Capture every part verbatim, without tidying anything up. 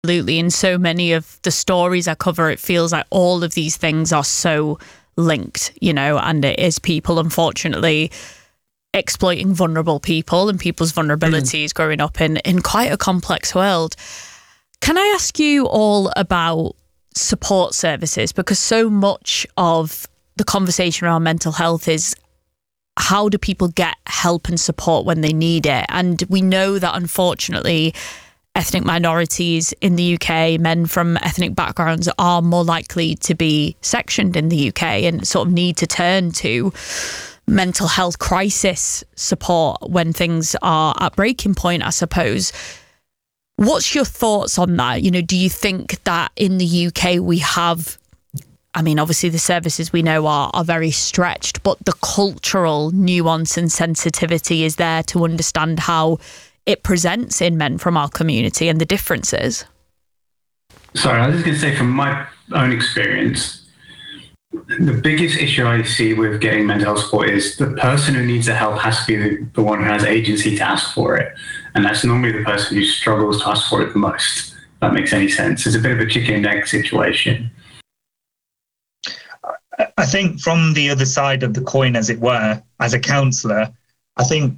Absolutely. In so many of the stories I cover, it feels like all of these things are so linked, you know, and it is people, unfortunately, exploiting vulnerable people and people's vulnerabilities mm. growing up in, in quite a complex world. Can I ask you all about support services? Because so much of the conversation around mental health is how do people get help and support when they need it? And we know that, unfortunately, ethnic minorities in the U K, men from ethnic backgrounds, are more likely to be sectioned in the U K and sort of need to turn to mental health crisis support when things are at breaking point, I suppose. What's your thoughts on that? You know, do you think that in the U K we have, I mean, obviously the services we know are, are very stretched, but the cultural nuance and sensitivity is there to understand how it presents in men from our community and the differences? Sorry, I was just going to say, from my own experience, the biggest issue I see with getting mental health support is the person who needs the help has to be the one who has agency to ask for it. And that's normally the person who struggles to ask for it the most, if that makes any sense. It's a bit of a chicken and egg situation. I think from the other side of the coin, as it were, as a counsellor, I think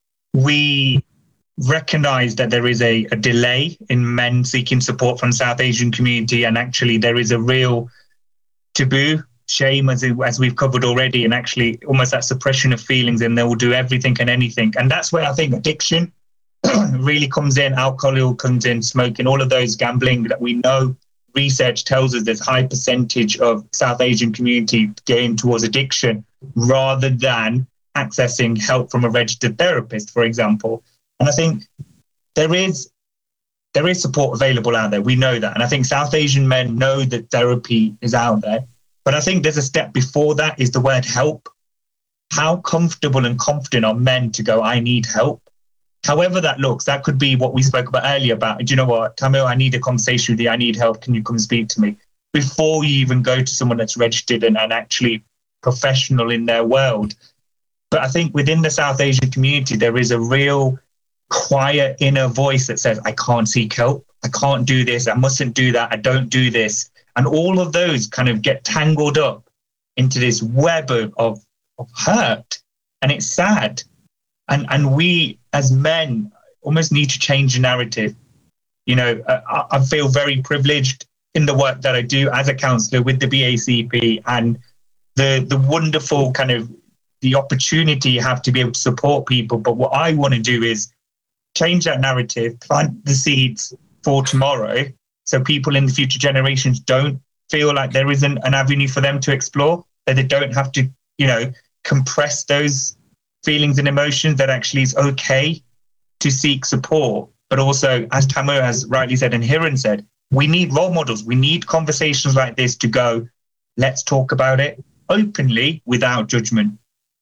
we recognise that there is a, a delay in men seeking support from South Asian community, and actually there is a real taboo, shame, as, it, as we've covered already, and actually almost that suppression of feelings, and they will do everything and anything. And that's where I think addiction really comes in, alcohol comes in, smoking, all of those, gambling, that we know research tells us there's high percentage of South Asian community going towards addiction rather than accessing help from a registered therapist, for example. And I think there is there is support available out there. We know that. And I think South Asian men know that therapy is out there. But I think there's a step before that, is the word help. How comfortable and confident are men to go, I need help? However that looks, that could be what we spoke about earlier about, do you know what, Tamil, I need a conversation with you. I need help. Can you come speak to me? Before you even go to someone that's registered and, and actually professional in their world. But I think within the South Asian community, there is a real quiet inner voice that says, I can't seek help. I can't do this. I mustn't do that. I don't do this. And all of those kind of get tangled up into this web of, of, of hurt. And it's sad. And and we as men almost need to change the narrative. You know, I, I feel very privileged in the work that I do as a counsellor with the B A C P, and the the wonderful kind of the opportunity you have to be able to support people. But what I want to do is change that narrative, plant the seeds for tomorrow, so people in the future generations don't feel like there isn't an avenue for them to explore, that they don't have to, you know, compress those feelings and emotions, that actually is okay to seek support. But also, as Tamu has rightly said and Hiran said, we need role models. We need conversations like this to go, let's talk about it openly without judgment.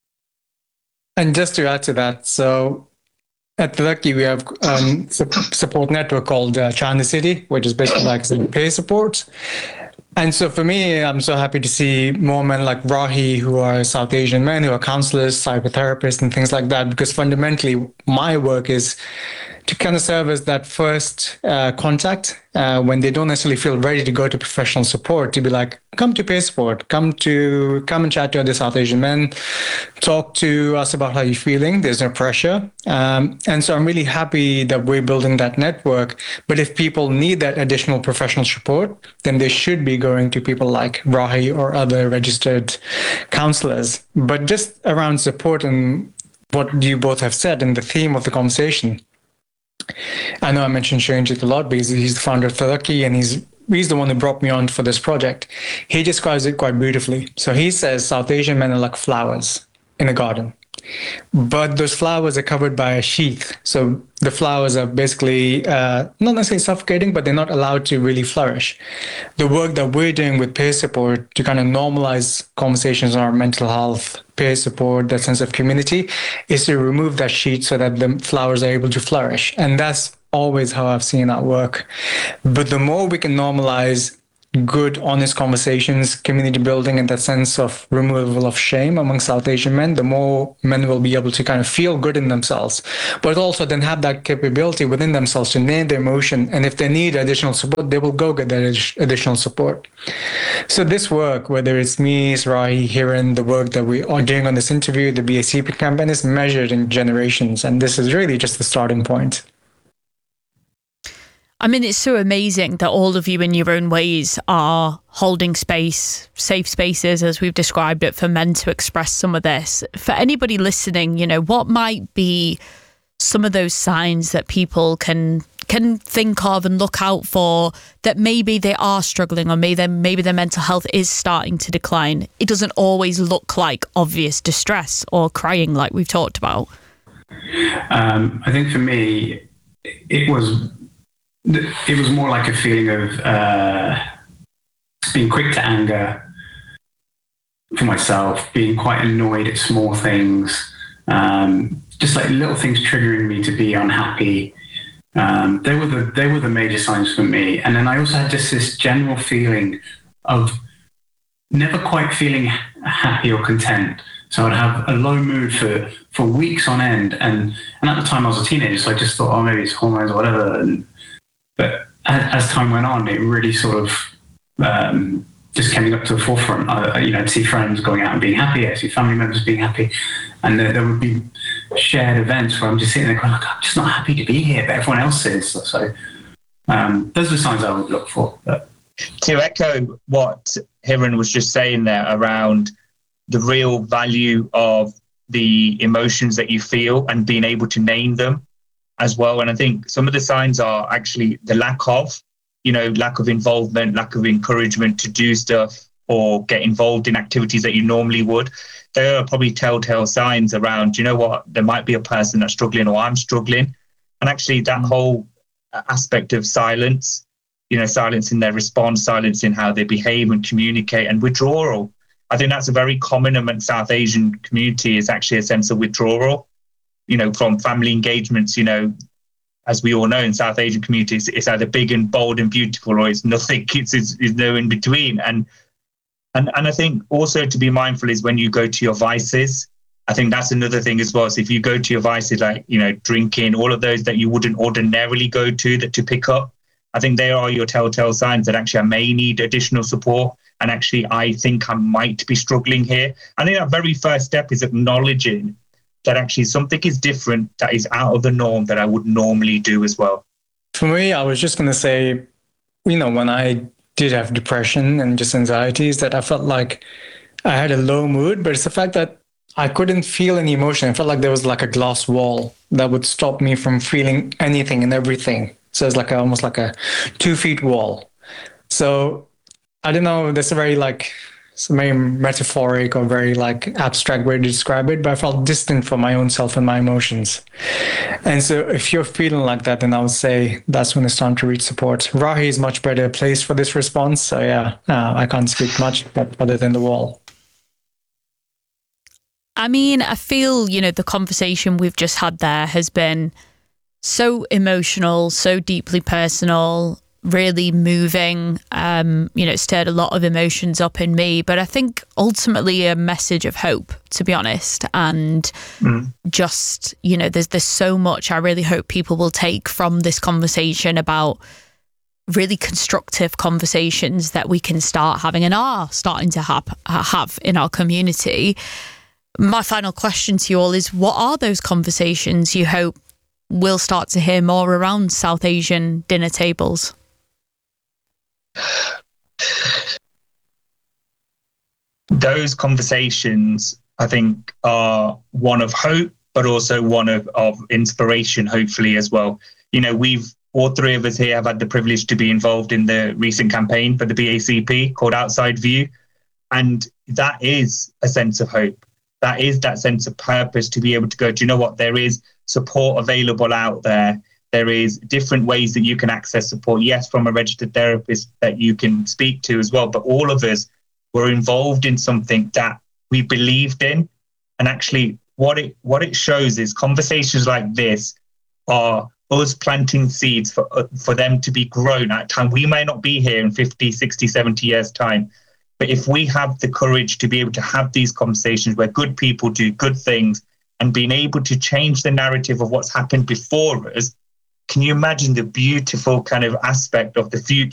And just to add to that, so at Tadaki, we have a um, support network called uh, China City, which is basically like peer support. And so for me, I'm so happy to see more men like Rahi, who are South Asian men, who are counselors, psychotherapists, and things like that, because fundamentally my work is to kind of serve as that first uh, contact uh, when they don't necessarily feel ready to go to professional support, to be like, come to peer support, come to come and chat to other South Asian men, talk to us about how you're feeling. There's no pressure. Um, and so I'm really happy that we're building that network. But if people need that additional professional support, then they should be going to people like Rahi or other registered counselors. But just around support and what you both have said and the theme of the conversation, I know I mentioned Sharanjit a lot because he's the founder of Tadaki, and he's he's the one who brought me on for this project. He describes it quite beautifully. So he says South Asian men are like flowers in a garden, but those flowers are covered by a sheath. So the flowers are basically uh, not necessarily suffocating, but they're not allowed to really flourish. The work that we're doing with peer support to kind of normalize conversations on our mental health, peer support, that sense of community, is to remove that sheet so that the flowers are able to flourish. And that's always how I've seen that work. But the more we can normalize good, honest conversations, community building, and that sense of removal of shame among South Asian men, the more men will be able to kind of feel good in themselves, but also then have that capability within themselves to name their emotion. And if they need additional support, they will go get that additional support. So this work, whether it's me, Rahi, Hiren, the work that we are doing on this interview, the B A C P campaign, is measured in generations. And this is really just the starting point. I mean, it's so amazing that all of you in your own ways are holding space, safe spaces, as we've described it, for men to express some of this. For anybody listening, you know, what might be some of those signs that people can can think of and look out for, that maybe they are struggling, or maybe, maybe their mental health is starting to decline? It doesn't always look like obvious distress or crying like we've talked about. Um, I think for me, it was... It was more like a feeling of uh, being quick to anger for myself, being quite annoyed at small things, um, just like little things triggering me to be unhappy. Um, they were the they were the major signs for me. And then I also had just this general feeling of never quite feeling happy or content. So I'd have a low mood for, for weeks on end. And, and at the time I was a teenager, so I just thought, oh, maybe it's hormones or whatever. And, But as, as time went on, it really sort of um, just came up to the forefront. I, you know, I'd see friends going out and being happy. I'd see family members being happy. And there, there would be shared events where I'm just sitting there going, I'm just not happy to be here, but everyone else is. So um, those are the signs I would look for. But. To echo what Hiren was just saying there around the real value of the emotions that you feel and being able to name them as well. And I think some of the signs are actually the lack of, you know, lack of involvement, lack of encouragement to do stuff or get involved in activities that you normally would. There are probably telltale signs around, you know what, there might be a person that's struggling, or I'm struggling. And actually that whole aspect of silence, you know, silence in their response, silence in how they behave and communicate, and withdrawal. I think that's a very common among South Asian community, is actually a sense of withdrawal. You know, from family engagements, you know, as we all know in South Asian communities, it's either big and bold and beautiful, or it's nothing, it's, it's, it's no in between. And, and, and I think also to be mindful is when you go to your vices. I think that's another thing as well. So if you go to your vices, like, you know, drinking, all of those that you wouldn't ordinarily go to, that to pick up, I think they are your telltale signs that actually I may need additional support. And actually, I think I might be struggling here. I think that very first step is acknowledging that actually something is different, that is out of the norm, that I would normally do as well. For me, I was just going to say, you know, when I did have depression and just anxieties, that I felt like I had a low mood, but it's the fact that I couldn't feel any emotion. I felt like there was like a glass wall that would stop me from feeling anything and everything. So it's like a, almost like a two feet wall. So I don't know, that's a very like, it's a very metaphoric or very like abstract way to describe it, but I felt distant from my own self and my emotions. And so if you're feeling like that, then I would say that's when it's time to reach support. Rahi is much better placed for this response. So yeah, no, I can't speak much other than the wall. I mean, I feel, you know, the conversation we've just had there has been so emotional, so deeply personal, really moving. Um, you know, it stirred a lot of emotions up in me, but I think ultimately a message of hope, to be honest. And mm. just, you know, there's there's so much I really hope people will take from this conversation about really constructive conversations that we can start having and are starting to have, have in our community. My final question to you all is, what are those conversations you hope we'll start to hear more around South Asian dinner tables? Those conversations, I think, are one of hope, but also one of, of inspiration, hopefully, as well. You know, we've, all three of us here have had the privilege to be involved in the recent campaign for the B A C P called Outside View. And that is a sense of hope. That is that sense of purpose, to be able to go, do you know what, there is support available out there. There is different ways that you can access support. Yes, from a registered therapist that you can speak to as well. But all of us were involved in something that we believed in. And actually what it what it shows is conversations like this are us planting seeds for uh, for them to be grown at time. We may not be here in fifty, sixty, seventy years' time, but if we have the courage to be able to have these conversations where good people do good things and being able to change the narrative of what's happened before us, can you imagine the beautiful kind of aspect of the future